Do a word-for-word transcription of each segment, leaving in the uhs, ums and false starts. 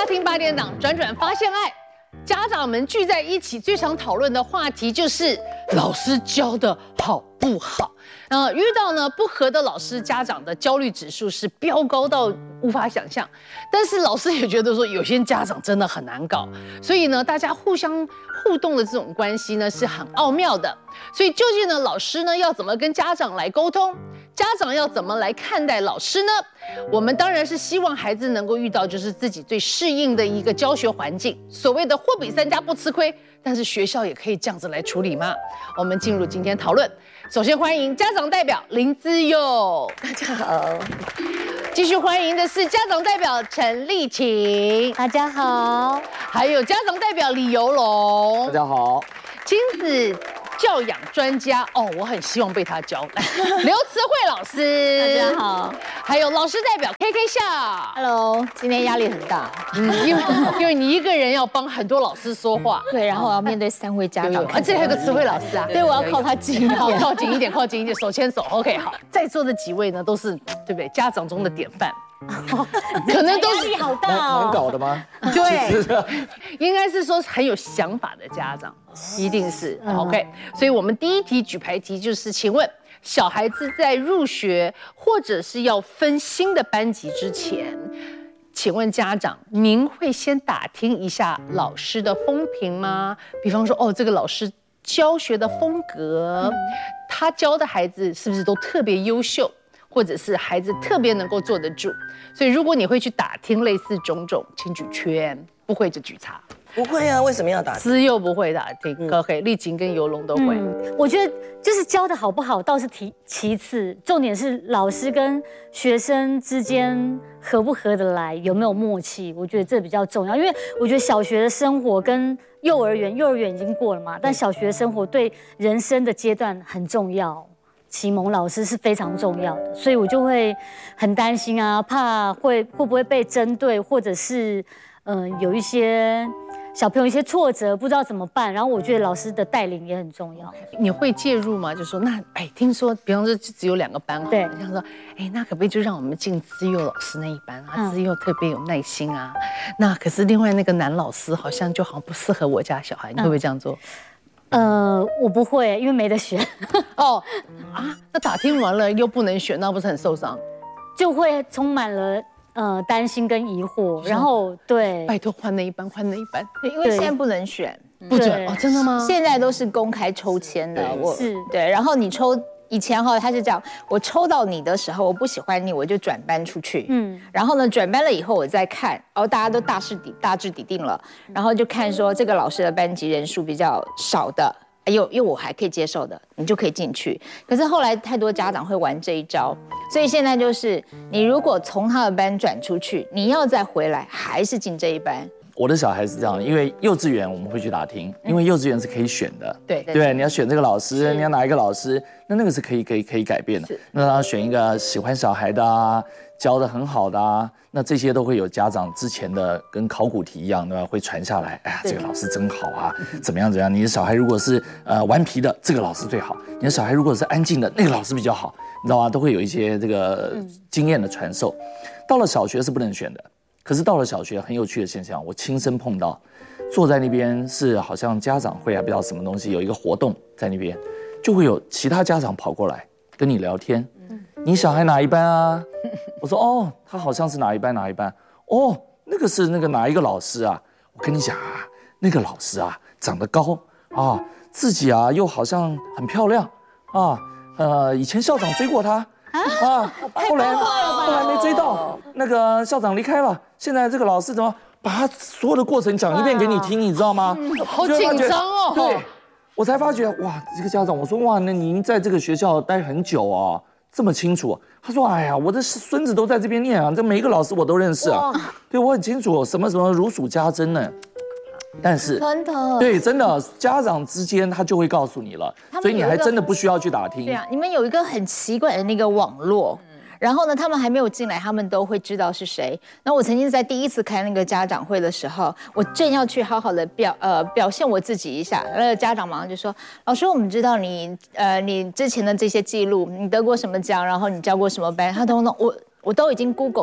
家庭八点档，转转发现爱。家长们聚在一起，最常讨论的话题就是老师教的好不好。呃，遇到呢不合的老师，家长的焦虑指数是飙高到无法想象。但是老师也觉得说，有些家长真的很难搞，所以呢，大家互相互动的这种关系呢是很奥妙的。所以究竟呢，老师呢要怎么跟家长来沟通？家长要怎么来看待老师呢？我们当然是希望孩子能够遇到就是自己最适应的一个教学环境。所谓的货比三家不吃亏，但是学校也可以这样子来处理吗？我们进入今天讨论。首先欢迎家长代表林姿佑， 大家好。 继续欢迎的是家长代表陈丽琴， 大家好。 还有家长代表李游龙， 大家好。 亲子教养专家哦，我很希望被他教。刘慈慧老师， 大家好。 还有老师代表 K K 笑 ，Hello， 今天压力很大， 嗯，因为因为你一个人要帮很多老师说话， 对，然后我要面对三位家长， 而且还有个慈慧老师啊， 对，我要靠他近一点， 好，靠近一点，靠近一点，手牵手 ，OK， 好，在座的几位呢都是对不对？家长中的典范。 可能都是好大哦， 难搞的吗？ 对，应该是说很有想法的家长，一定是 OK。所以我们第一题举牌题就是，请问小孩子在入学或者是要分新的班级之前，请问家长，您会先打听一下老师的风评吗？比方说，哦，这个老师教学的风格，他教的孩子是不是都特别优秀？或者是孩子特别能够坐得住，所以如果你会去打听类似种种，请举圈；不会就举叉。 不会啊，为什么要打听？ 资佑不会打听，可可以，丽琴跟游龙都会。 嗯，我觉得就是教的好不好倒是其其次，重点是老师跟学生之间合不合得来，有没有默契，我觉得这比较重要。因为我觉得小学的生活跟幼儿园，幼儿园已经过了嘛，但小学生活对人生的阶段很重要。启蒙老师是非常重要的，所以我就会很担心啊，怕会会不会被针对，或者是嗯、呃、有一些小朋友一些挫折，不知道怎么办。然后我觉得老师的带领也很重要。 你会介入吗？就说那哎，听说比方说只有两个班， 对， 像说哎，那可不可以就让我们进资佑老师那一班啊？资佑特别有耐心啊。那可是另外那个男老师好像就好像不适合我家小孩，你会不会这样做？ 呃，我不会，因为没得选。 哦，啊，那打听完了又不能选，那不是很受伤？ 就会充满了呃担心跟疑惑，然后对， 拜托换那一班，换那一班， 因为现在不能选， 不准哦，真的吗？ 现在都是公开抽签的，我是对，然后你抽。以前哈，他是这样，我抽到你的时候，我不喜欢你，我就转班出去。嗯，然后呢，转班了以后，我再看，哦，大家都大势底大致底定了，然后就看说这个老师的班级人数比较少的，又又我还可以接受的，你就可以进去。可是后来太多家长会玩这一招，所以现在就是你如果从他的班转出去，你要再回来，还是进这一班。 我的小孩是这样，因为幼稚园我们会去打听，因为幼稚园是可以选的， 对对，你要选这个老师，你要哪一个老师，那那个是可以可以可以改变的。那他选一个喜欢小孩的啊，教得很好的啊，那这些都会有家长之前的跟考古题一样，对吧？会传下来，哎呀，这个老师真好啊，怎么样怎么样？你的小孩如果是呃顽皮的，这个老师最好；你的小孩如果是安静的，那个老师比较好，你知道吗？都会有一些这个经验的传授。到了小学是不能选的。可是到了小学，很有趣的现象，我亲身碰到，坐在那边是好像家长会啊，不知道什么东西，有一个活动在那边，就会有其他家长跑过来跟你聊天。你小孩哪一班啊？我说哦，他好像是哪一班哪一班。哦，那个是那个哪一个老师啊？我跟你讲啊，那个老师啊，长得高啊，自己啊又好像很漂亮啊，呃，以前校长追过他。啊，后来后来没追到，那个校长离开了，现在这个老师怎么把他所有的过程讲一遍给你听，你知道吗？ 好紧张哦。 对，我才发觉哇，这个家长，我说哇，那您在这个学校待很久啊，这么清楚。他说哎呀，我的孙子都在这边念啊，这每一个老师我都认识啊，对我很清楚，什么什么如数家珍呢。但是真的对，真的家长之间他就会告诉你了，所以你还真的不需要去打听。 对啊，你们有一个很奇怪的那个网络，然后呢，他们还没有进来，他们都会知道是谁。那我曾经在第一次开那个家长会的时候，我正要去好好的表呃表现我自己一下，那个家长马上就说：“老师，我们知道你呃你之前的这些记录，你得过什么奖，然后你教过什么班，他通通我我都已经 Google 去。”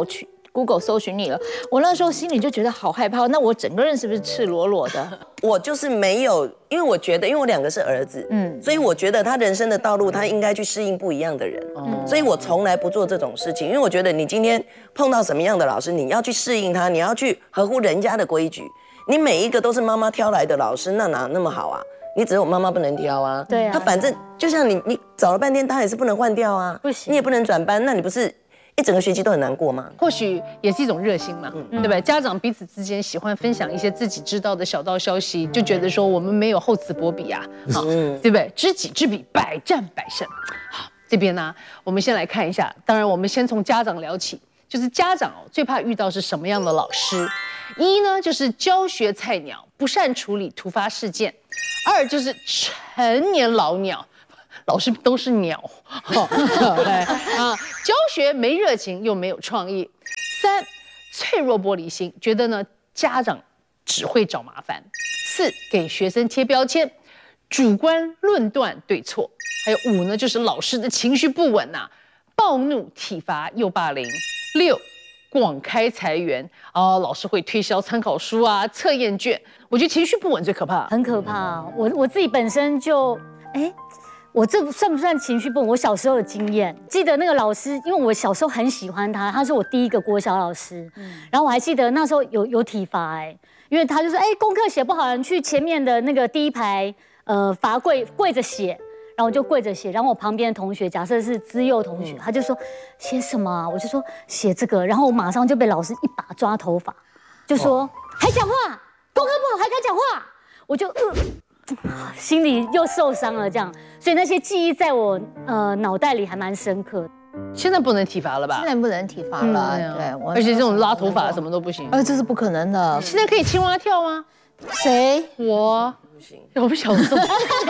Google 搜寻你了。我那时候心里就觉得好害怕，那我整个人是不是赤裸裸的？ 我就是没有，因为我觉得，因为我两个是儿子，嗯，所以我觉得他人生的道路，他应该去适应不一样的人，嗯，所以我从来不做这种事情，因为我觉得你今天碰到什么样的老师，你要去适应他，你要去合乎人家的规矩。你每一个都是妈妈挑来的老师，那哪那么好啊？你只有妈妈不能挑啊，对啊，他反正就像你，你找了半天，他也是不能换掉啊，不行，你也不能转班，那你不是一整个学期都很难过吗？ 或许也是一种热心嘛，嗯、对不对？家长彼此之间喜欢分享一些自己知道的小道消息，就觉得说我们没有厚此薄彼啊，好，嗯、对不对？知己知彼，百战百胜。好，这边呢，我们先来看一下，当然我们先从家长聊起，就是家长哦最怕遇到是什么样的老师？一呢就是教学菜鸟，不善处理突发事件；二就是成年老鸟。老师都是鸟，啊，教学没热情又没有创意。三，脆弱玻璃心，觉得呢家长只会找麻烦。四，给学生贴标签，主观论断对错。还有五呢，就是老师的情绪不稳呐、啊，暴怒体罚又霸凌。六，广开财源啊，老师会推销参考书啊、测验卷。我觉得情绪不稳最可怕， 很可怕。我我自己本身就，哎。我这算不算情绪不稳？我小时候的经验，记得那个老师，因为我小时候很喜欢他，他是我第一个国小老师。嗯、然后我还记得那时候有有体罚哎、欸，因为他就说，哎、欸，功课写不好，人去前面的那个第一排，呃，罚跪跪着写，然后我就跪着写，然后我旁边的同学，假设是资优同学，嗯、他就说写什么啊？我就说写这个，然后我马上就被老师一把抓头发，就说还讲话，功课不好还敢讲话，我就呃。心里又受伤了，这样，所以那些记忆在我呃脑袋里还蛮深刻的。 现在不能体罚了吧？ 现在不能体罚了，嗯、对， 而且这种拉头发什么都不行。 呃，这是不可能的。 现在可以青蛙跳吗？ 谁？ 我不行，我不小时候。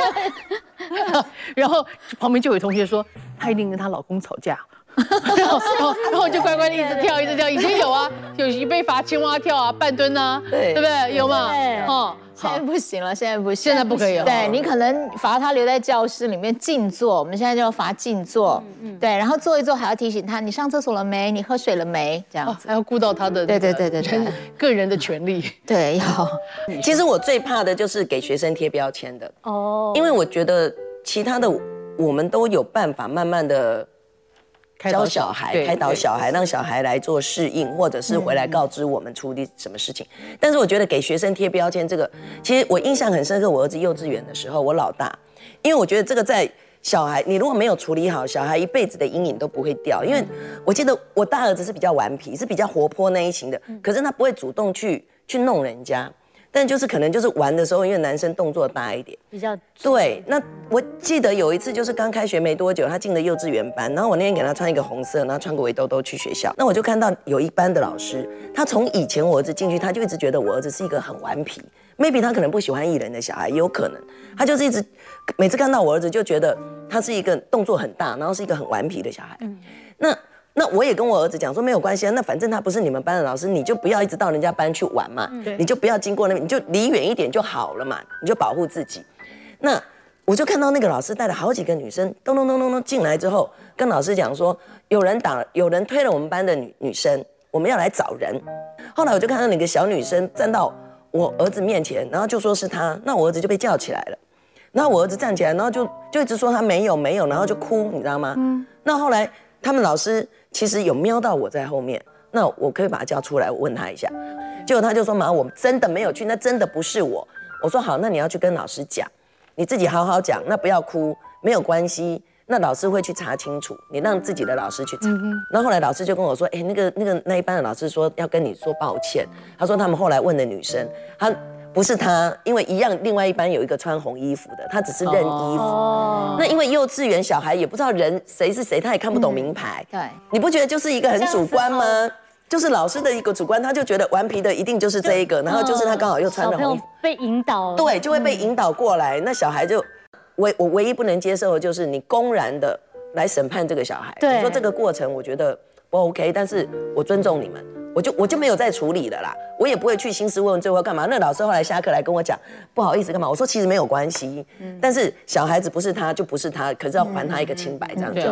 然后旁边就有同学说，她一定跟她老公吵架。然后，然后就乖乖的一直跳，一直跳。以前有啊，有一被罚青蛙跳啊，半蹲啊，对不对？有吗？ 哦，现在不行了，现在不行， 现在不可以了。 对你可能罚他留在教室里面静坐，我们现在就要罚静坐。嗯嗯。对，然后坐一坐还要提醒他，你上厕所了没？你喝水了没？这样子还要顾到他的对对对对对个人的权利。 对，要。 其实我最怕的就是给学生贴标签的哦，因为我觉得其他的我们都有办法慢慢的。教小孩，开导小孩，让小孩来做适应，或者是回来告知我们处理什么事情。但是我觉得给学生贴标签这个，其实我印象很深刻。我儿子幼稚园的时候，我老大，因为我觉得这个在小孩，你如果没有处理好，小孩一辈子的阴影都不会掉。因为我记得我大儿子是比较顽皮，是比较活泼那一型的，可是他不会主动去去弄人家。但就是可能就是玩的时候，因为男生动作大一点， 比较对。那我记得有一次就是刚开学没多久，他进了幼稚园班，然后我那天给他穿一个红色，然后穿个围兜兜去学校。那我就看到有一班的老师，他从以前我儿子进去，他就一直觉得我儿子是一个很顽皮 ，maybe 他可能不喜欢艺人的小孩，也有可能，他就是一直每次看到我儿子就觉得他是一个动作很大，然后是一个很顽皮的小孩。嗯，那。那我也跟我儿子讲说没有关系啊，那反正他不是你们班的老师，你就不要一直到人家班去玩嘛，嗯、你就不要经过那边，你就离远一点就好了嘛，你就保护自己。那我就看到那个老师带了好几个女生，咚咚咚咚咚进来之后，跟老师讲说有人打，有人推了我们班的女女生，我们要来找人。后来我就看到那个小女生站到我儿子面前，然后就说是她，那我儿子就被叫起来了。然后我儿子站起来，然后就就一直说他没有没有，然后就哭，你知道吗？嗯。那后来他们老师。其实有瞄到我在后面，那我可以把他叫出来，我问他一下。结果他就说：“妈，我真的没有去，那真的不是我。”我说：“好，那你要去跟老师讲，你自己好好讲，那不要哭，没有关系，那老师会去查清楚，你让自己的老师去查。嗯”然后后来老师就跟我说：“哎、欸，那个那个那一班的老师说要跟你说抱歉，他说他们后来问的女生，他。”不是他，因为一样，另外一班有一个穿红衣服的，他只是认衣服。哦、那因为幼稚园小孩也不知道人谁是谁，他也看不懂名牌。嗯、对，你不觉得就是一个很主观吗？就是老师的一个主观，他就觉得顽皮的一定就是这一个，然后就是他刚好又穿了红衣服， 被引导， 对，就会被引导过来。嗯、那小孩就唯我唯一不能接受的就是你公然的来审判这个小孩。对，你说这个过程我觉得不 OK， 但是我尊重你们。我就我就没有再处理了啦，我也不会去兴师问罪或干嘛。那老师后来下课来跟我讲，不好意思干嘛？我说其实没有关系，嗯、但是小孩子不是他就不是他，可是要还他一个清白，这样就好了。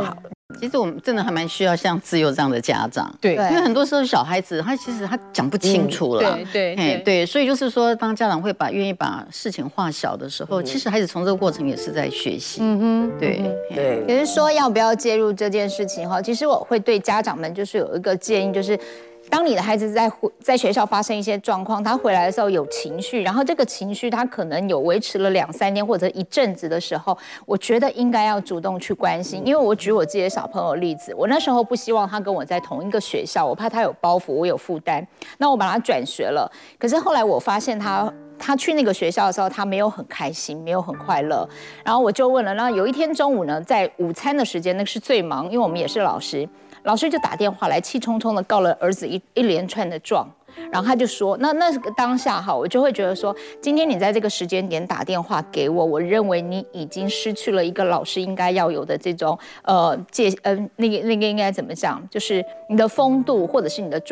其实我们真的还蛮需要像自由这样的家长， 对， 因为很多时候小孩子他其实他讲不清楚了， 嗯、对对对对，所以就是说，当家长会把愿意把事情化小的时候，嗯、其实孩子从这个过程也是在学习，嗯哼，对对。 可是说要不要介入这件事情哈，其实我会对家长们就是有一个建议，就是。当你的孩子在在学校发生一些状况，他回来的时候有情绪，然后这个情绪他可能有维持了两三天或者一阵子的时候，我觉得应该要主动去关心。因为我举我自己的小朋友的例子，我那时候不希望他跟我在同一个学校，我怕他有包袱，我有负担，那我把他转学了。可是后来我发现他。他去那个学校的时候，他没有很开心，没有很快乐。然后我就问了，那有一天中午呢，在午餐的时间，那是最忙，因为我们也是老师，老师就打电话来，气冲冲的告了儿子一一连串的状。然后他就说，那那个当下哈，我就会觉得说，今天你在这个时间点打电话给我，我认为你已经失去了一个老师应该要有的这种呃界呃那个那个应该怎么讲，就是你的风度或者是你的。